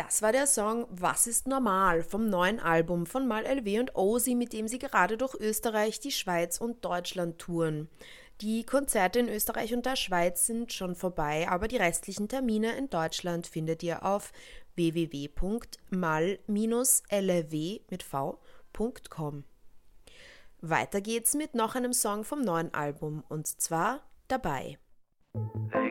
Das war der Song Was ist normal vom neuen Album von Mal LW und Ozzy, mit dem sie gerade durch Österreich, die Schweiz und Deutschland touren. Die Konzerte in Österreich und der Schweiz sind schon vorbei, aber die restlichen Termine in Deutschland findet ihr auf www.mal-lw.com. Weiter geht's mit noch einem Song vom neuen Album, und zwar Dabei.